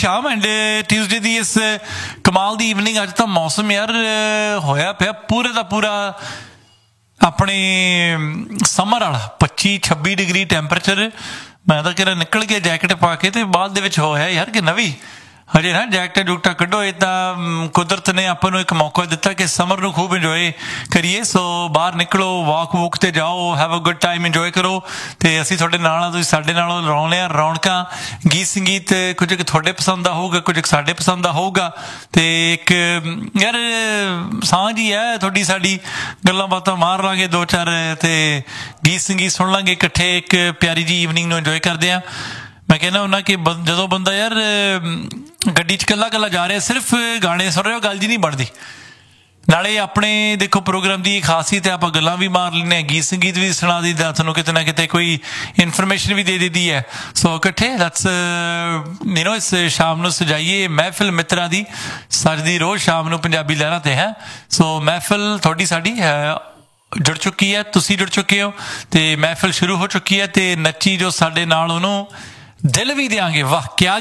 शाम and Tuesday की इस कमाल की ईवनिंग अज तो मौसम यार होया पिया पूरे का पूरा अपने समर वाला 25-26 डिग्री टैंपरेचर। मैं तो कह निकल गया जैकेट पा के ते बाद दे विच होया यार कि नवी हजे ना जैकटा जुकटा कड्डो। इदा कुदरत ने आपां नूं एक मौका दिता कि समर नूं खूब इंजॉय करिए। सो बाहर निकलो, वॉक वूक ते जाओ, have a good time, enjoy करो। ते असीं तुहाडे नाल तुसीं साडे नाल लाउने आ रौनकां, गीत संगीत कुछ तुहाडे पसंद दा होऊगा, कुछ साडे पसंद दा होऊगा। ते एक यार सांझ ही है तुहाडी साडी, गल्लां बातां मार लांगे दो चार ते गीत संगीत सुन लांगे इकट्ठे, एक प्यारी जी ईवनिंग नूं इंजॉय करदे आ। मैं कहना हुन्ना कि जदों बंदा यार गड्डी च कल्ला कल्ला जा रहा सिर्फ गाने सुन रहे हो गल जी नहीं बनती। नाले अपने देखो प्रोग्राम की खासियत है, आप गल्लां भी मार लेने, गीत संगीत भी सुना दी, तुहानूं किते ना किते कोई इन्फॉर्मेशन भी दे दी है। सो इकट्ठे लैट्स यू नो इस शाम नूं सजाइए महफिल मित्रां दी, सजदी रोज़ शाम नूं पंजाबी लहरां ते है। सो महफिल थोड़ी साडी जुड़ चुकी है, तुसीं जुड़ चुके हो ते महफिल शुरू हो चुकी है। ते नच्ची जो साडे नाल ओनूं दिल भी देंगे। वाह क्या